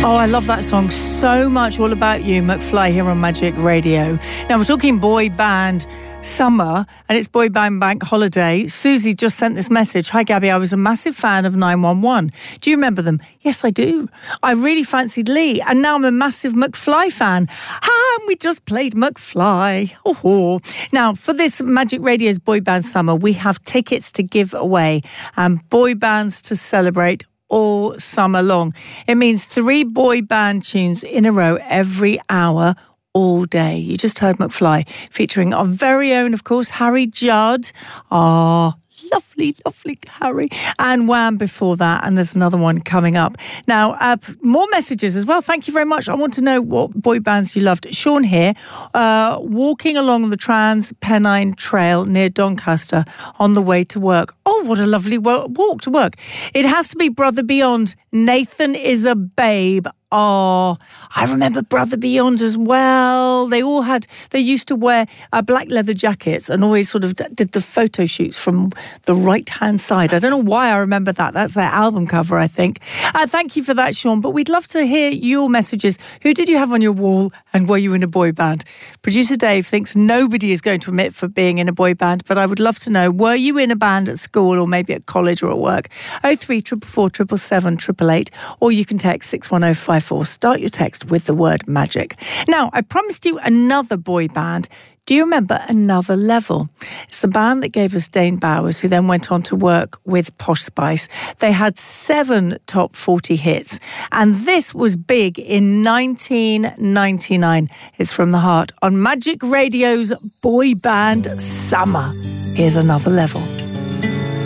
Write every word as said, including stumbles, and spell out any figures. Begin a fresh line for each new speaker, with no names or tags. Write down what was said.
Oh, I love that song so much. All About You, McFly here on Magic Radio. Now, we're talking boy band summer, and it's boy band bank holiday. Susie just sent this message. Hi, Gabby. I was a massive fan of nine one one. Do you remember them? Yes, I do. I really fancied Lee, and now I'm a massive McFly fan. Ah, and we just played McFly. Oh, now, for this Magic Radio's boy band summer, we have tickets to give away and boy bands to celebrate all summer long. It means three boy band tunes in a row every hour, all day. You just heard McFly, featuring our very own, of course, Harry Judd. Ah, lovely, lovely Harry. And Wham before that, and there's another one coming up. Now, uh, more messages as well. Thank you very much. I want to know what boy bands you loved. Sean here, uh, walking along the Trans-Pennine Trail near Doncaster on the way to work. Oh, what a lovely walk to work. It has to be Brother Beyond. Nathan is a babe. Oh, I remember Brother Beyond as well. They all had, they used to wear uh, black leather jackets and always sort of d- did the photo shoots from the right-hand side. I don't know why I remember that. That's their album cover, I think. Uh, thank you for that, Sean. But we'd love to hear your messages. Who did you have on your wall, and were you in a boy band? Producer Dave thinks nobody is going to admit for being in a boy band, but I would love to know, were you in a band at school or maybe at college or at work? oh three four four, seven seven seven, eight eight eight, or you can text six one oh five four. Start your text with the word magic. Now, I promised you another boy band. Do you remember Another Level? It's the band that gave us Dane Bowers, who then went on to work with Posh Spice. They had seven top forty hits, and this was big in nineteen ninety-nine. It's From the Heart on Magic Radio's Boy Band Summer. Here's Another Level.